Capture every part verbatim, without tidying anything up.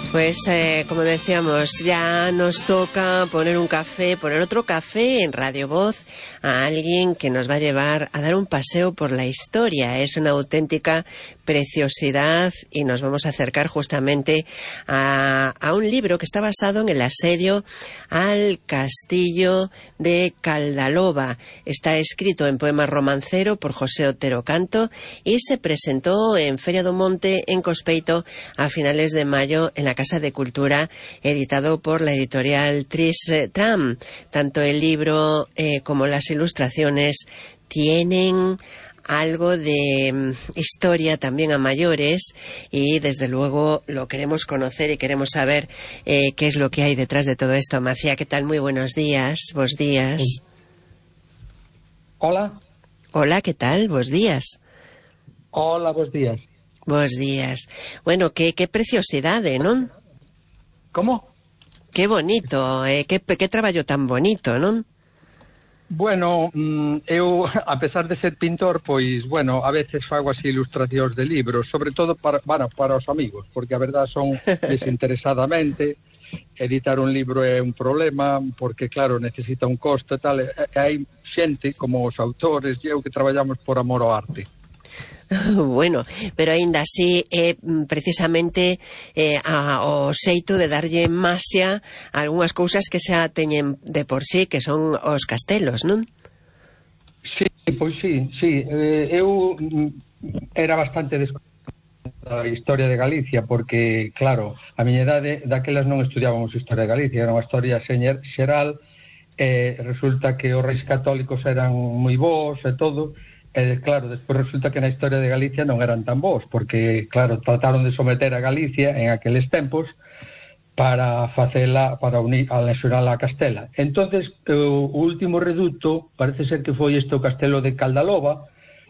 Pues eh, como decíamos, ya nos toca poner un café, poner otro café en Radio Voz a alguien que nos va a llevar a dar un paseo por la historia. Es una auténtica preciosidad y nos vamos a acercar justamente a, a un libro que está basado en el asedio al castillo de Caldaloba. Está escrito en poema romancero por José Otero Canto y se presentó en Feria do Monte en Cospeito a finales de mayo en la Casa de Cultura, editado por la editorial Tris Tram. Tanto el libro eh, como las ilustraciones tienen algo de um, historia también a mayores y desde luego lo queremos conocer y queremos saber eh, qué es lo que hay detrás de todo esto. Macía, ¿qué tal? Muy buenos días. Vos días. Hola. Hola, ¿qué tal? Vos días. Hola, vos días. Bos días. Bueno, que, que preciosidade, non? Como? Que bonito, eh? que, que traballo tan bonito, non? Bueno, eu, a pesar de ser pintor, pois, bueno, a veces fago así ilustracións de libros, sobre todo para, bueno, para os amigos, porque a verdad son desinteresadamente. Editar un libro é un problema, porque, claro, necesita un costo e tal, e, e hai xente, como os autores, e eu que traballamos por amor ao arte. Bueno, pero aínda así é eh, precisamente eh, a, o xeito de darlle maxia a algunhas cousas que xa teñen de por sí, que son os castelos, non? Sí, pois sí, sí. Eh, eu era bastante desconhecida da historia de Galicia, porque, claro, a miña idade daquelas non estudiábamos historia de Galicia, era unha historia xeral, e eh, resulta que os reis católicos eran moi bons e todo. E, claro, despois resulta que na historia de Galicia non eran tan bons, porque, claro, trataron de someter a Galicia en aqueles tempos para facela, para unir, anexionala a Castela. Entonces, o último reduto parece ser que foi este o castelo de Caldaloba,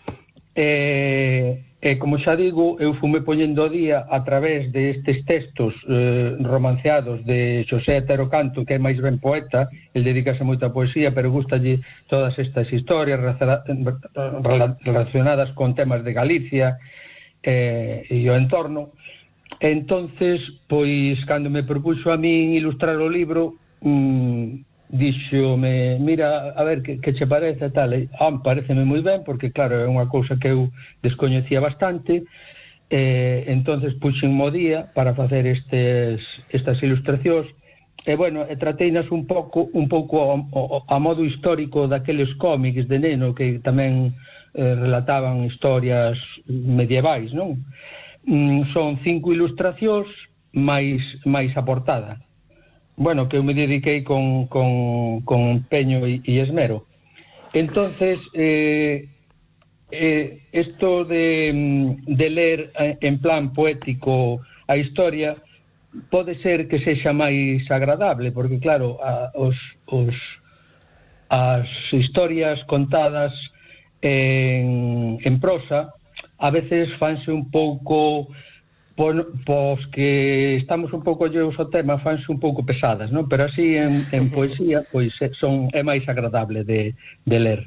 e, e como xa digo, eu fume poñendo o día a través destes textos eh, romanceados de Xosé Otero Canto, que é máis ben poeta, el dedícase moito a poesía, pero gustalle todas estas historias relacionadas con temas de Galicia eh, e o entorno. Entonces, pois, cando me propuxo a min ilustrar o libro, mmm, díxome, mira, a ver, que, que che parece tal, e, ah, pareceme moi ben, porque claro, é unha cousa que eu descoñecía bastante, eh, entonces puxen mo día para facer estes, estas ilustracións, e bueno, e trateinas un pouco un pouco a, a, a modo histórico daqueles cómics de neno que tamén eh, relataban historias medievais, non? Mm, son cinco ilustracións máis, máis a portada. Bueno, que eu me dediquei con, con, con empeño e, e esmero. Entonces, eh, eh, esto de, de ler en plan poético a historia pode ser que sexa máis agradable, porque, claro, a, os, os, as historias contadas en, en prosa a veces fanse un pouco... Pois que estamos un pouco lleos ao tema, fanse un pouco pesadas, non? Pero así en, en poesía pois son, é máis agradable de, de ler.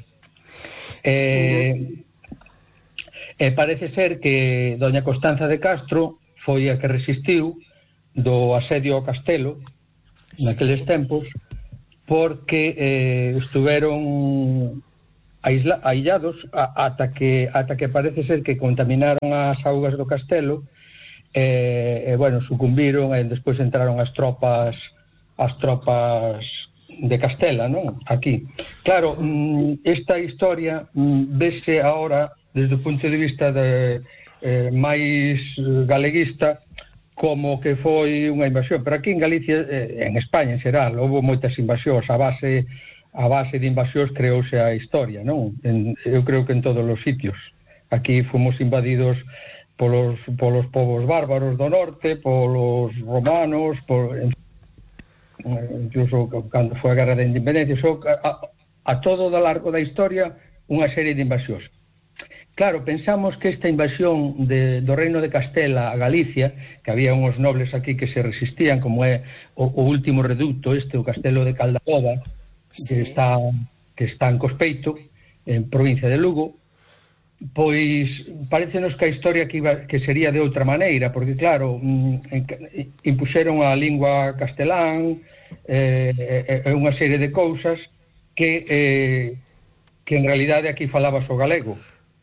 E, e parece ser que doña Constanza de Castro foi a que resistiu do asedio ao castelo naqueles tempos, porque eh, estuveron aisla, aillados a, ata, que, ata que parece ser que contaminaron as augas do castelo. E, e bueno, sucumbiron e despois entraron as tropas as tropas de Castela, non? Aquí. Claro, esta historia vese agora desde o punto de vista de, eh, máis galeguista como que foi unha invasión, pero aquí en Galicia, eh, en España en xeral, houve moitas invasións, a base a base de invasións creouse a historia, non? En, eu creo que en todos os sitios. Aquí fomos invadidos polos, polos povos bárbaros do norte, polos romanos, por, incluso cando foi a Guerra de Independencia, so, a, a todo o largo da historia unha serie de invasións. Claro, pensamos que esta invasión de, do Reino de Castela a Galicia, que había uns nobles aquí que se resistían, como é o, o último reducto este, o castelo de Caldaloba, sí, que está, que está en Cospeito, en provincia de Lugo. pois parecenos que a historia que, iba, que sería de outra maneira, porque claro, impuxeron a lingua castelán e eh, eh, unha serie de cousas que eh, que en realidade aquí falabas o galego,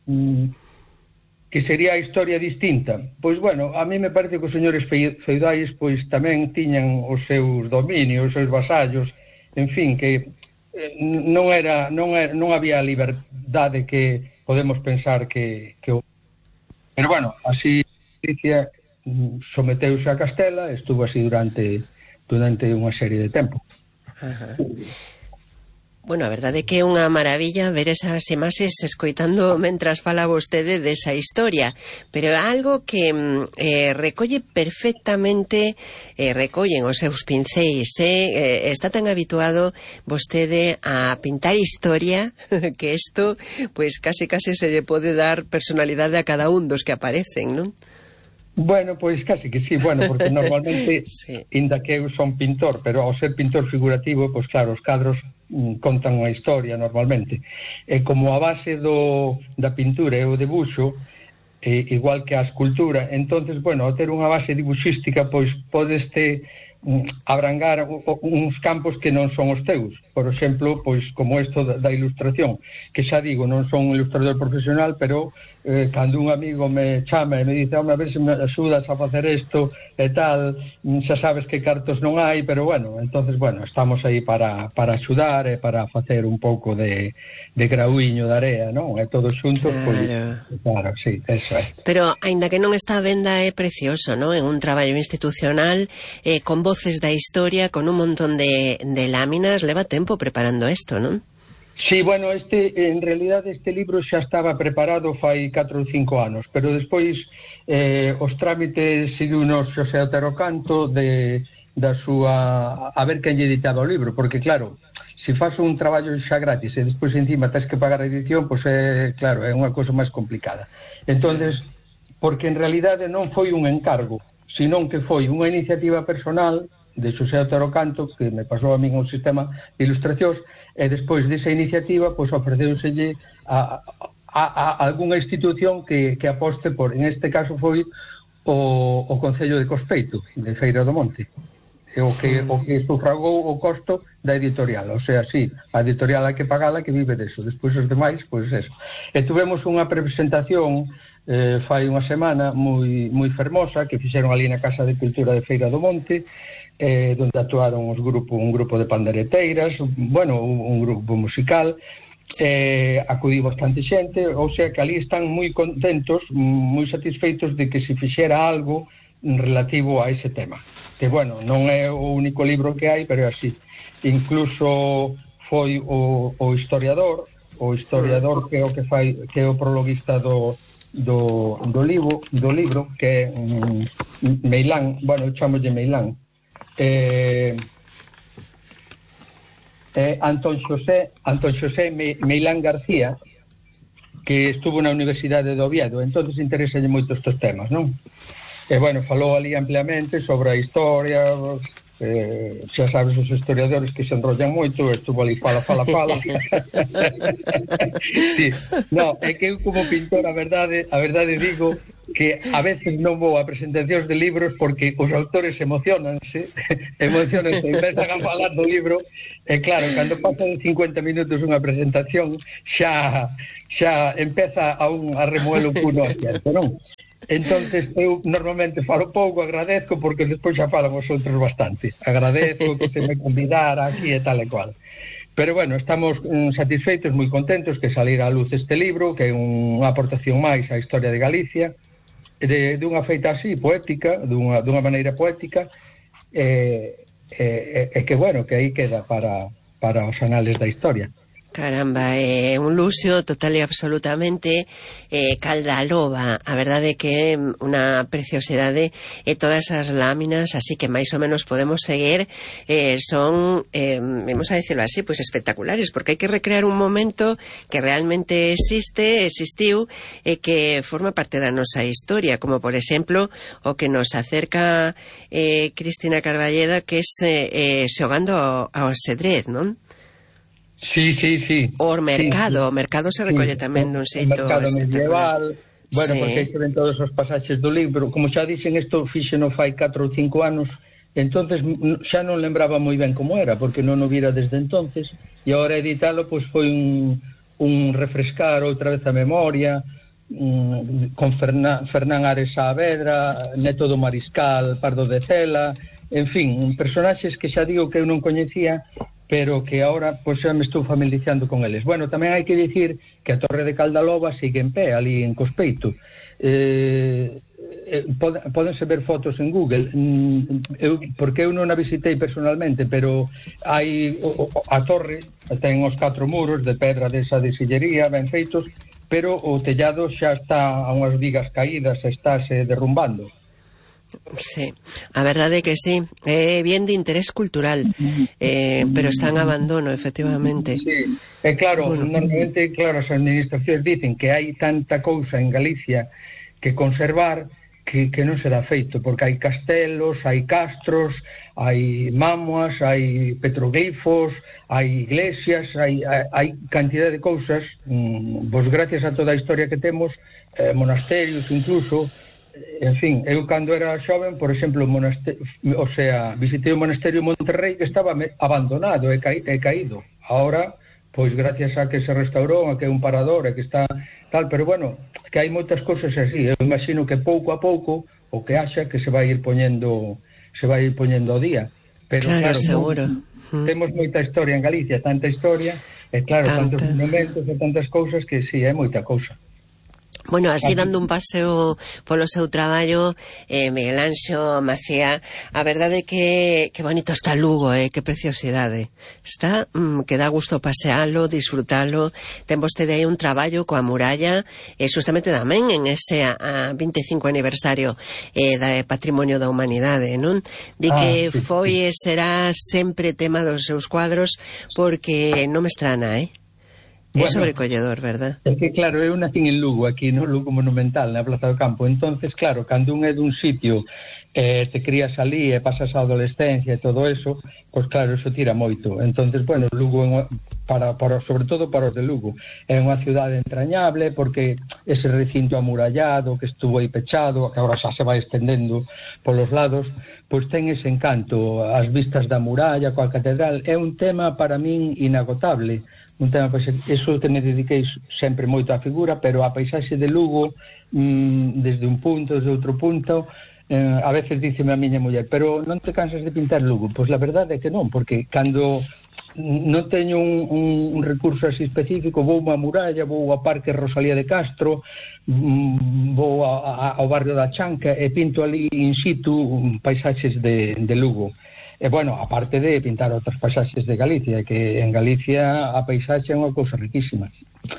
que sería a historia distinta. Pois bueno, a mí me parece que os señores feudais pois tamén tiñan os seus dominios, os seus vasallos, en fin, que eh, non era non era, non había a liberdade que podemos pensar que, que... Pero bueno, así Galicia someteuse a Castela, estuvo así durante durante unha serie de tempo. Ajá. Bueno, a verdade é que é unha maravilla ver esas imaxes escoitando mentras fala vostede desa historia, pero é algo que eh, recolle perfectamente, eh, recollen os seus pincéis, eh, eh, está tan habituado vostede a pintar historia que isto, pues casi casi se lle pode dar personalidade a cada un dos que aparecen, non? Bueno, pois casi que sí, bueno, porque normalmente, sí. Inda que eu son pintor, pero ao ser pintor figurativo, pois claro, os cadros contan unha historia normalmente. E como a base do, da pintura é o debuxo, eh, igual que a escultura, entonces, bueno, ao ter unha base dibuxística, pois podeste um, abrangar o, o, uns campos que non son os teus. Por exemplo, pois como isto da, da ilustración, que xa digo, non son un ilustrador profesional, pero eh, cando un amigo me chama e me dice, home, a ver se me axudas a facer isto e tal, xa sabes que cartos non hai, pero bueno, entonces, bueno, estamos aí para, para axudar e para facer un pouco de, de grauiño de area, non? E todos xuntos, claro. Pois, claro, sí, eso é. Pero, aínda que non está a venda, é precioso, non? É un traballo institucional, eh, con voces da historia, con un montón de, de láminas, leva tempo preparando isto, non? Sí, bueno, este, en realidad este libro xa estaba preparado fai catro ou cinco anos, pero despois eh, os trámites seguiunos Xosé Otero Canto de, da súa, a ver quen lle editaba o libro, porque claro, se faz un traballo xa gratis e despois encima tens que pagar a edición, pois é, claro, é unha cousa máis complicada. Entonces, porque en realidade non foi un encargo, senón que foi unha iniciativa personal de Xosé Otero Canto, que me pasou a min un sistema de ilustracións, e despois desa iniciativa pois ofreceuselle a, a, a algunha institución que, que aposte por, en este caso foi o, o Concello de Cospeito, de Feira do Monte, o que, o que sufragou o costo da editorial, o sea, sí, a editorial hai que pagala, que vive deso, despois os demais, pois eso. E tuvemos unha presentación eh, fai unha semana moi, moi fermosa que fixeron ali na Casa de Cultura de Feira do Monte, eh, donde actuaron os grupo, un grupo de pandereteiras, bueno, un, un grupo musical, eh, acudiu bastante xente, ou sea que ali están moi contentos, moi satisfeitos de que se fixera algo relativo a ese tema, que bueno, non é o único libro que hai, pero é así. Incluso foi o, o historiador, o historiador que é o que fai, que é o prologuista do do, do libro, do libro que é um, Meilán, bueno, eu chamo de Meilán. Eh, eh, Antón Xosé Antón Xosé Meilán García, que estuvo na Universidade de Oviedo, entonces interesalle moito estes temas, non? E bueno, falou ali ampliamente sobre a historia, eh, xa sabes os historiadores que se enrollan moito, estuvo ali fala, fala, fala. Sí, no, é que eu como pintor, a verdade, a verdade digo que a veces non vou a presentacións de libros porque os autores emocionanse, emocionanse, empezan a falar do libro, e claro, cando pasan cincuenta minutos unha presentación, xa xa empeza a un a remoelo puno asiento, non? Entonces eu normalmente falo pouco, agradezco, porque despois xa falan os outros bastante. Agradezco que se me convidara aquí e tal e cual. Pero bueno, estamos mm, satisfeitos, moi contentos que salira a luz este libro, que é unha aportación máis á historia de Galicia, de, de unha feita así, poética, dunha, dunha maneira poética, e, e, e que bueno, que aí queda para, para os anales da historia. Caramba, é eh, un luxo total e absolutamente eh, Caldaloba, a verdade é que é unha preciosidade e todas as láminas, así que máis ou menos podemos seguir, eh, son, eh, vamos a decirlo así, pues espectaculares, porque hai que recrear un momento que realmente existe, existiu, e que forma parte da nosa historia, como por exemplo o que nos acerca eh, Cristina Carballeda, que é eh, xogando ao, ao xedrez, non? Sí, sí, sí. O mercado, sí, sí. o mercado se recolle sí. tamén dun xeito mercado medieval, bueno, sí. porque aí se ven todos os pasaxes do libro. Como xa dixen, isto fixeno fai catro ou cinco anos, entonces xa non lembraba moi ben como era, porque non o vira desde entonces, e agora editalo pois foi un, un refrescar outra vez a memoria, um, con Fernan, Fernán Ares Saavedra, neto do Mariscal, Pardo de Cela, en fin, personaxes que xa digo que eu non coñecía, pero que agora pois xa me estou familiarizando con eles. Bueno, tamén hai que dicir que a Torre de Caldaloba sigue en pé, ali en Cospeito. Eh, eh, pod, podense ver fotos en Google, mm, eu, porque eu non a visitei personalmente, pero hai o, o, a torre, ten os catro muros de pedra desa de sillería, ben feitos, pero o tellado xa está a unhas vigas caídas, estáse derrumbando. Sí, a verdade é que sí, é bien de interés cultural, eh, pero está en abandono, efectivamente. Sí, é claro, bueno. normalmente, claro, as administracións dicen que hai tanta cousa en Galicia que conservar que, que non se dá feito, porque hai castelos, hai castros, hai mamuas, hai petroglifos, hai iglesias, hai, hai, hai cantidad de cousas, mm, vos gracias a toda a historia que temos, eh, monasterios incluso. En fin, eu cando era xoven, por exemplo, monaste... o sea, visitei o monasterio Monterrey que estaba abandonado e, ca... e caído. Ahora, pois gracias a que se restaurou, a que é un parador, e que está tal, pero bueno, que hai moitas cousas así. Eu imagino que pouco a pouco o que haxa que se vai ir poñendo se vai ir poñendo ao día. Pero claro, claro, seguro. Mo... temos moita historia en Galicia, tanta historia, e claro, Tanta. tantos monumentos e tantas cousas que si, sí, é moita cousa. Bueno, así dando un paseo polo seu traballo, eh, Miguel Anxo Macía, a verdade é que, que bonito está Lugo, eh, que preciosidade. Está, mm, que dá gusto pasealo, disfrutalo. Ten vostede aí un traballo coa muralla, e eh, justamente tamén en ese a, a vinte e cinco aniversario eh, da Patrimonio da Humanidade, non? Di que ah, sí, foi e será sempre tema dos seus cuadros, porque non me estrana, eh? É bueno, sobrecolledor, verdad? É que, claro, eu nací en Lugo, aquí no Lugo Monumental, na Plaza do Campo. Entonces, claro, cando un é dun sitio, eh, te crías ali e pasas a adolescencia e todo eso, pois claro, eso tira moito. Entonces, bueno, Lugo, para, para, sobre todo para os de Lugo, é unha cidade entrañable, porque ese recinto amurallado que estuvo aí pechado, que agora xa se vai estendendo polos lados, pois ten ese encanto. As vistas da muralla coa catedral é un tema para min inagotable. Un tema, pois, eso que me dediquei sempre moito á figura, pero a paisaxe de Lugo, mmm, desde un punto, desde outro punto, eh, a veces díceme a miña muller, pero non te cansas de pintar Lugo? Pois la verdade é que non, porque cando non teño un, un, un recurso así específico, vou a muralla, vou ao Parque Rosalía de Castro, mmm, vou a, a, ao barrio da Chanca e pinto ali in situ paisaxes de, de Lugo. E, bueno, aparte de pintar outras paisaxes de Galicia, que en Galicia a paisaxe é unha cousa riquísima.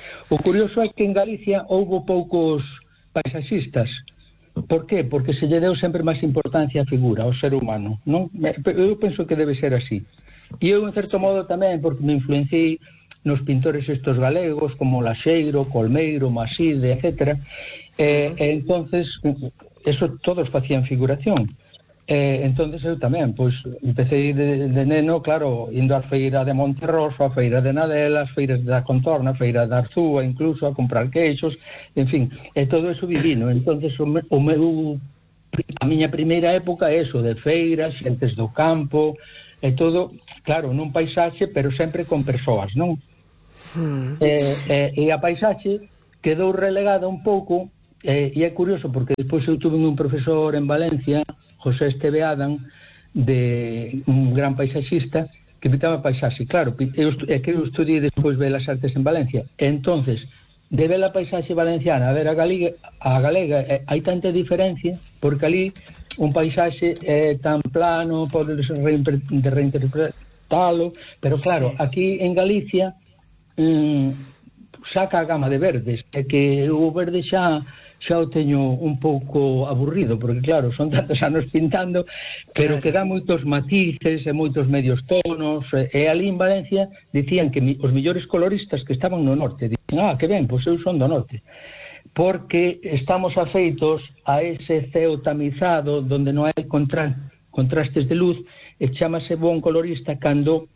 O curioso é que en Galicia houbo poucos paisaxistas. Por qué? Porque se lle deu sempre máis importancia á figura, ao ser humano, non? Eu penso que debe ser así. E eu, en certo modo, tamén, porque me influenciei nos pintores estos galegos, como Laxeiro, Colmeiro, Maside, etcétera. E, e entonces, eso todos facían figuración. Eh, entonces eu tamén, pois empecé de, de neno, claro, indo á feira de Monterroso, a feira de Nadela, as feiras da Contorna, a feira da Arzúa, incluso a comprar queixos, en fin, e todo eso vivino. Entonces o, me, o meu, a miña primeira época é eso, de feiras, xentes do campo, e todo, claro, nun paisaxe, pero sempre con persoas, non? Mm. E, e, e a paisaxe quedou relegada un pouco, e, e é curioso, porque despois eu tuve un profesor en Valencia, José Esteve Adam, de un gran paisaxista, que pintaba paisaxe. Claro, eu, é que eu estudiei despois Belas Artes en Valencia. E entonces, de ver a paisaxe valenciana a ver a galega, a galega eh, hai tanta diferencia, porque ali un paisaxe é tan plano, pode reimpre, de reinterpretalo, pero claro, sí. Aquí en Galicia mmm, saca a gama de verdes, é que o verde xa xa o teño un pouco aburrido, porque claro, son tantos anos pintando, pero que dá moitos matices e moitos medios tonos, e ali en Valencia dicían que mi, os millores coloristas que estaban no norte, dicían, ah, que ben, pois eu son do norte, porque estamos afeitos a ese ceo tamizado, donde non hai contra, contrastes de luz, e chamase bon colorista cando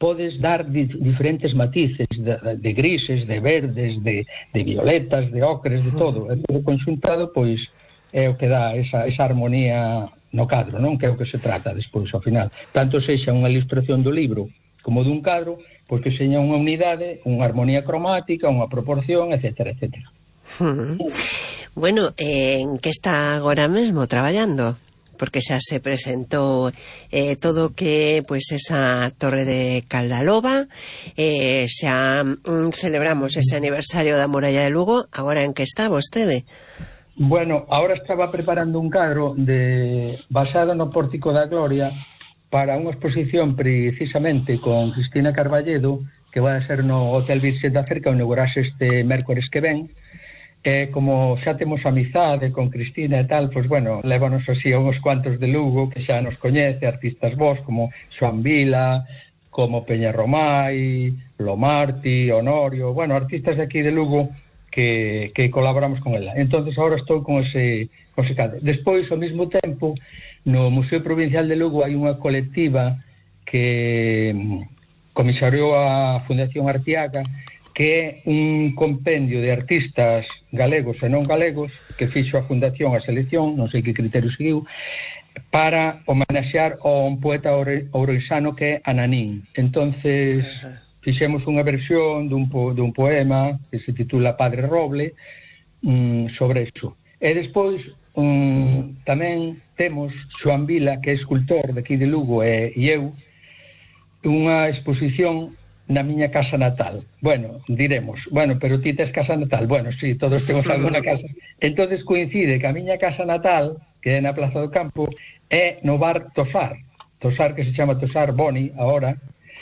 podes dar di, diferentes matices de, de grises, de verdes, de, de violetas, de ocres, de todo. E todo conxuntado, pois, é o que dá esa, esa armonía no cadro, non? Que é o que se trata despois, ao final. Tanto sexa unha ilustración do libro como dun cadro, pois que seña unha unidade, unha armonía cromática, unha proporción, etcétera, etcétera. Hmm. Bueno, eh, en que está agora mesmo traballando? Porque xa se presentou eh, todo que, pois, esa Torre de Caldaloba, eh, xa mm, celebramos ese aniversario da Muralla de Lugo. Agora en que está vostede? Bueno, ahora estaba preparando un cadro de basado no Pórtico da Gloria para unha exposición precisamente con Cristina Carballedo, que vai a ser no Hotel Virxe da Cerca, onde inaugurase este mércores que ven. E como xa temos amizade con Cristina e tal, pois bueno, lévanos así a uns cuantos de Lugo que xa nos coñece, artistas vos como Xoan Vila, como Peña Romai, Lomarti, Honorio, bueno, artistas de aquí de Lugo que, que colaboramos con ela. Entonces agora estou con ese, con ese cadro. Despois, ao mesmo tempo, no Museo Provincial de Lugo hai unha colectiva que comisariou a Fundación Arteaga, que é un compendio de artistas galegos e non galegos que fixo a Fundación a selección, non sei que criterio seguiu, para homenaxear a un poeta ourensáno que é Ananín. Entonces fixemos unha versión dun, po, dun poema que se titula Padre Roble, mm, sobre eso. E despois um, tamén temos Xoan Vila, que é escultor de aquí de Lugo, e, e eu, unha exposición na miña casa natal. Bueno, diremos, bueno, pero ti tes casa natal. Bueno, sí, todos temos alguna casa. Entonces coincide que a miña casa natal, que é na Plaza do Campo, é no bar Tosar. Tosar, que se chama Tosar Boni, ahora.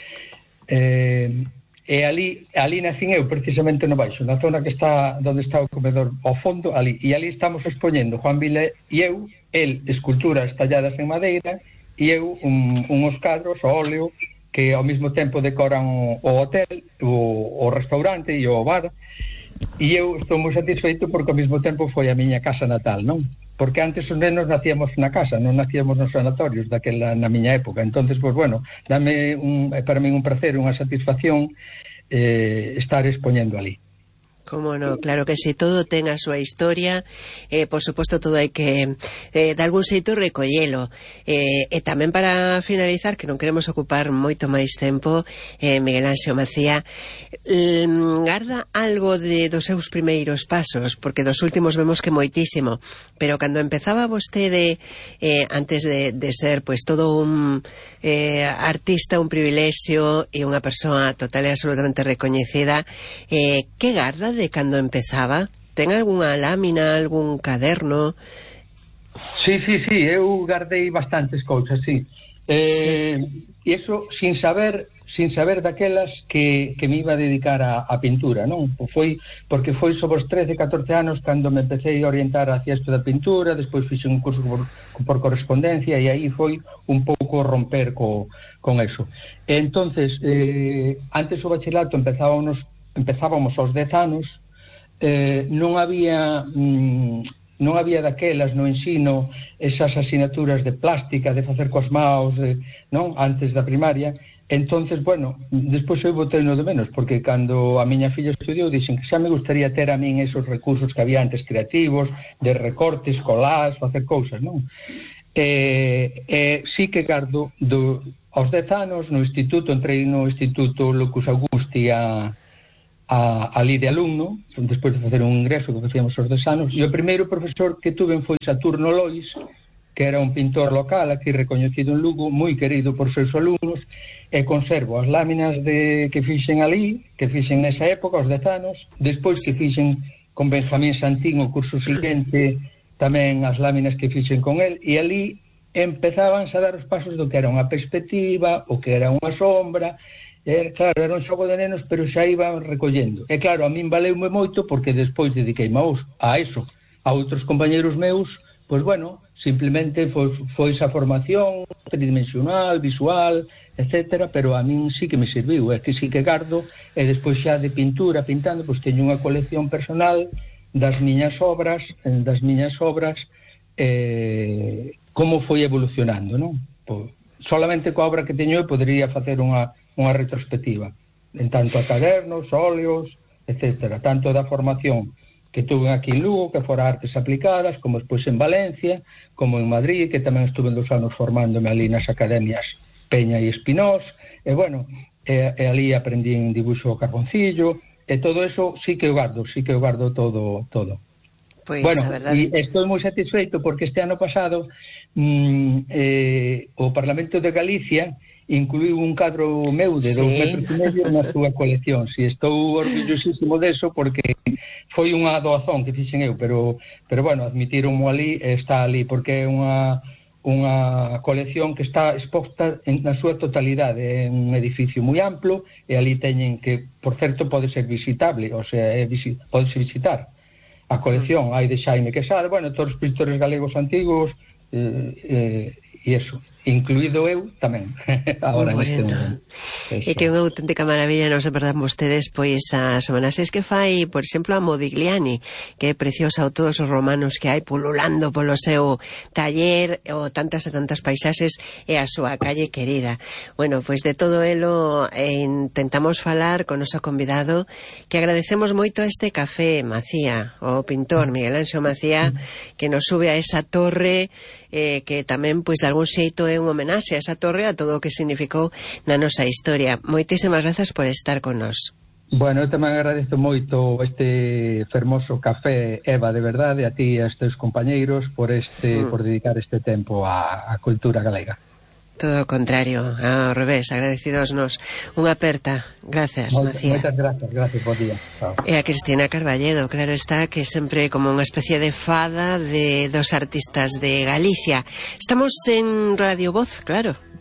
Eh, e ali, ali nacín eu, precisamente no baixo, na zona que está, onde está o comedor, ao fondo, ali. E ali estamos expoñendo Xoan Vila e eu, el, esculturas talladas en madeira, e eu, un, unhos cadros, o óleo, que ao mesmo tempo decoran o hotel, o, o restaurante e o bar, e eu estou moi satisfeito porque ao mesmo tempo foi a miña casa natal, non? Porque antes os nenos nacíamos na casa, non nacíamos nos sanatorios daquela na miña época. Entonces, pois bueno, dame un, para mí un placer, unha satisfacción eh, estar expoñendo ali. Como no, claro que si, todo ten a súa historia, eh, por suposto todo hai que eh, de algún xeito recollelo, eh, e tamén para finalizar, que non queremos ocupar moito máis tempo, eh, Miguel Anxo Macía, eh, garda algo de dos seus primeiros pasos, porque dos últimos vemos que moitísimo, pero cando empezaba vostede, eh, antes de, de ser pois todo un eh, artista, un privilexio e unha persoa total e absolutamente recoñecida, eh, que garda de cando empezaba? Ten algunha lámina, algún caderno? Sí, sí, sí, eu guardei bastantes cousas, sí. Eh, e iso sin saber, sin saber daquelas que, que me iba a dedicar a, a pintura, non? Foi porque foi sobre os trece, catorce anos cando me empecé a orientar hacia isto da pintura, despois fixe un curso por, por correspondencia e aí foi un pouco romper co, con eso. E entonces, eh, antes o bachelato empezábamos empezábamos aos dez anos, eh, non había mm, non había daquelas no ensino esas asignaturas de plástica, de facer coas maus, de, non? Antes da primaria. Entonces, bueno, despois eu botei no de menos, porque cando a miña filla estudiou, dixen que xa me gustaría ter a min esos recursos que había antes creativos, de recortes, colás, facer cousas, non? E, e sí que gardo do, aos dez anos no instituto, entrei no instituto Lucus Augusti a A, ali de alumno, despois de facer un ingreso que facíamos aos dez anos, e o primeiro profesor que tuve foi Saturno Lois, que era un pintor local aquí recoñecido en Lugo, moi querido por seus alumnos, e conservo as láminas de que fixen ali, que fixen nesa época, aos dez anos, despois que fixen con Benjamín Santín o curso seguinte, tamén as láminas que fixen con el, e ali empezaban a dar os pasos do que era unha perspectiva, o que era unha sombra. E, claro, era un xogo de nenos, pero xa iban recollendo. E claro, a min valeume moito porque despois dediqueime a eso. A outros compañeros meus, pois bueno, simplemente foi, foi esa formación tridimensional, visual, etcétera, pero a min sí que me serviu, é que sí que gardo, e despois xa de pintura, pintando, pois teño unha colección personal das miñas obras, das miñas obras, eh, como foi evolucionando, non? Pois, solamente coa obra que teño eu podería facer unha unha retrospectiva, en tanto a cadernos, óleos, etcétera, tanto da formación que tuve aquí en Lugo, que fora artes aplicadas, como despois en Valencia, como en Madrid, que tamén estuve dos anos formándome ali nas academias Peña e Espinós, e bueno, e, e ali aprendí en dibuixo carboncillo, e todo eso sí que eu guardo, sí que eu guardo todo, todo. Pues, bueno, verdade... e estou moi satisfeito porque este ano pasado mmm, eh, o Parlamento de Galicia incluiu un cadro meu de sí. dous metros e medio na súa colección. Si, estou orgullosísimo deso porque foi unha doazón que fixen eu, pero, pero bueno, admitironmo ali, está ali, porque é unha, unha colección que está exposta en, na súa totalidade, é un edificio moi amplo, e ali teñen que, por certo, pode ser visitable, o sea, é visi, podese visitar a colección, hai de Xaime Quesada, bueno, todos os pintores galegos antigos, eh, eh, e eso, incluído eu tamén. Ahora bueno. neste momento. E que é unha auténtica maravilla, non se perdan vostedes, pois a semana seis que fai, por exemplo, a Modigliani, que é preciosa, ou todos os romanos que hai pululando polo seu taller, ou tantas e tantas paisaxes, e a súa calle querida. Bueno, pois de todo elo eh, intentamos falar con o noso convidado, que agradecemos moito este café, Macía, o pintor Miguel Anxo Macía, que nos sube a esa torre, eh, que tamén, pois, de algún xeito é un homenaxe a esa torre, a todo o que significou na nosa historia. Moitísimas grazas por estar con nos. Bueno, eu tamén agradezo moito este fermoso café, Eva, de verdade, a ti e a estes compañeiros por este mm. por dedicar este tempo á, á cultura galega. Todo o contrario, ao revés, agradecidos nos. Unha aperta, gracias, Moitas, Macía. Moitas gracias, gracias, bo día. Chao. E a Cristina Carballedo, claro está, que sempre como unha especie de fada de dos artistas de Galicia. Estamos en Radio Voz, claro.